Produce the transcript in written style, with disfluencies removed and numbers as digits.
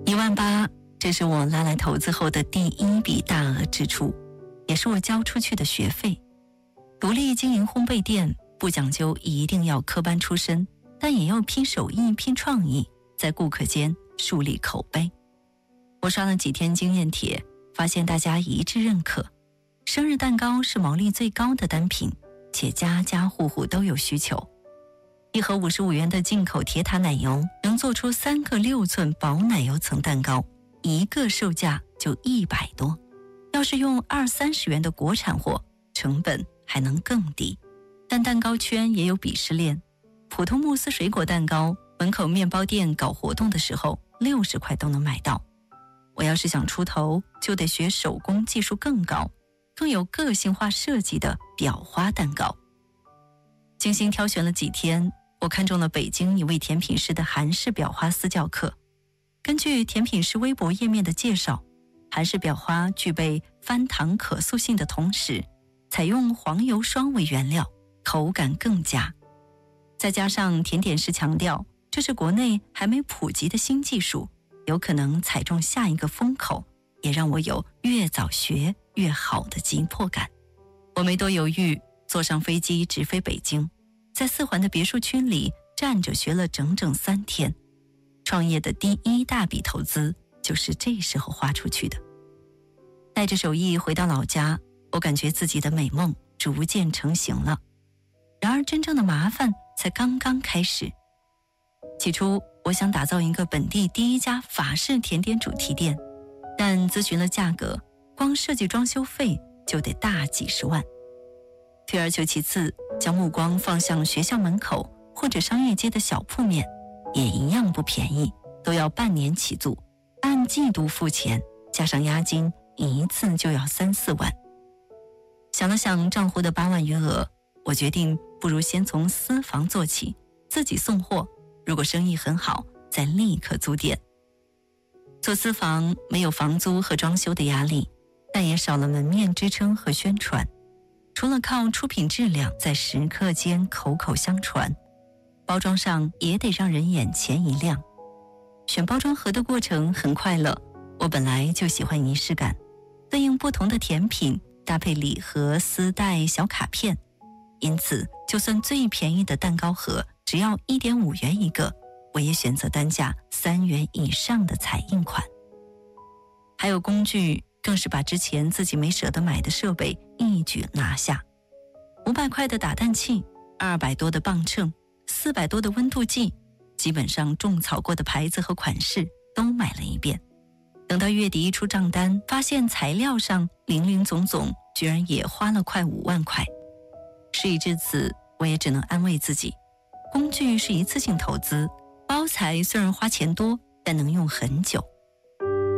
18000，这是我拉来投资后的第一笔大额支出，也是我交出去的学费。独立经营烘焙店，不讲究一定要科班出身，但也要拼手艺、拼创意，在顾客间树立口碑。我刷了几天经验帖，发现大家一致认可，生日蛋糕是毛利最高的单品，且家家户户都有需求。一盒55元的进口铁塔奶油能做出3个6寸薄奶油层蛋糕，一个售价就100多。要是用20-30元的国产货，成本还能更低。但蛋糕圈也有鄙视链，普通慕斯水果蛋糕，门口面包店搞活动的时候60块都能买到。我要是想出头，就得学手工技术更高、更有个性化设计的裱花蛋糕。精心挑选了几天，我看中了北京一位甜品师的韩式裱花私教课。根据甜品师微博页面的介绍，韩式裱花具备翻糖可塑性的同时，采用黄油霜为原料，口感更佳。再加上甜点师强调，这是国内还没普及的新技术，有可能踩中下一个风口，也让我有越早学越好的急迫感。我没多犹豫，坐上飞机直飞北京，在4环的别墅区里站着学了整整3天。创业的第一大笔投资就是这时候花出去的。带着手艺回到老家，我感觉自己的美梦逐渐成型了。然而真正的麻烦才刚刚开始。起初我想打造一个本地第一家法式甜点主题店，但咨询了价格，光设计装修费就得大几十万。退而求其次，将目光放向学校门口或者商业街的小铺面，也一样不便宜，都要半年起租，按季度付钱，加上押金，一次就要3-4万。想了想账户的8万余额，我决定不如先从私房做起，自己送货，如果生意很好，再立刻租店。做私房没有房租和装修的压力，但也少了门面支撑和宣传。除了靠出品质量在食客间口口相传，包装上也得让人眼前一亮。选包装盒的过程很快乐，我本来就喜欢仪式感，对应不同的甜品，搭配礼盒、丝带、小卡片。因此就算最便宜的蛋糕盒只要1.5元一个，我也选择单价3元以上的彩印款。还有工具，更是把之前自己没舍得买的设备一举拿下。500块的打蛋器，200多的磅秤，400多的温度计，基本上种草过的牌子和款式都买了一遍。等到月底一出账单，发现材料上零零总总居然也花了快5万块。事已至此，我也只能安慰自己，工具是一次性投资，包材虽然花钱多，但能用很久。